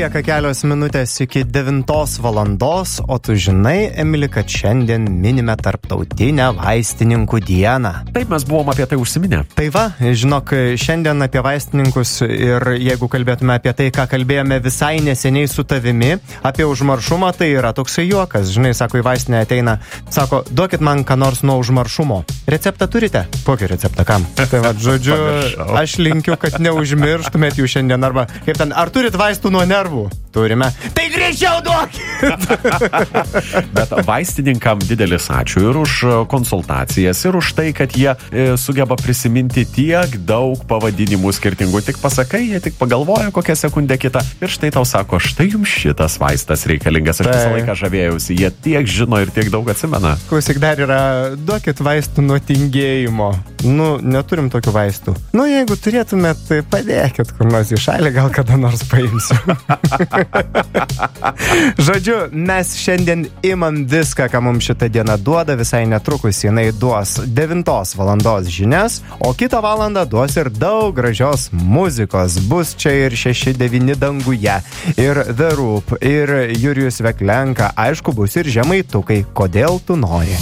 Lieka kelios minutės iki 9 valandos, o tu žinai, Emili, kad šiandien minime tarptautinę vaistininkų dieną. Taip, mes buvom apie tai užsiminę. Tai va, žinok, šiandien apie vaistininkus ir jeigu kalbėtume apie tai, ką kalbėjome visai neseniai su tavimi, apie užmaršumą, tai yra toksai juokas. Žinai, sako, į vaistinę ateina, sako, duokit man ką nors nuo užmaršumo. Receptą turite? Kokį receptą kam? Tai va, žodžiu, aš linkiu, kad neužmirštumėt jų šiandien, arba kaip ten, ar turit vaistų nuo nervų? Turime. Tai greičiau duokit! Bet vaistininkam didelis ačiū ir už konsultacijas, ir už tai, kad jie sugeba prisiminti tiek daug pavadinimų skirtingų. Tik pasakai, jie tik pagalvoja kokią sekundę kitą ir štai tau sako, štai jums šitas vaistas reikalingas. Aš visą laiką žavėjausi, jie tiek žino ir tiek daug atsimena. Klausyk, dar yra, duokit vaistų nuo tingėjimo. Nu, neturim tokių vaistų. Nu, jeigu turėtumėt, tai padėkit kur nors į šalį, gal kada nors paimsiu. Žodžiu, mes šiandien imam viską, ką mums šitą dieną duoda, visai netrukus jinai duos 9 valandos žinias, o kitą valandą duos ir daug gražios muzikos. Bus čia ir 6-9 danguje, ir The Roop, ir Jurijus Veklenka, aišku, bus ir žemaitukai, kodėl tu nori.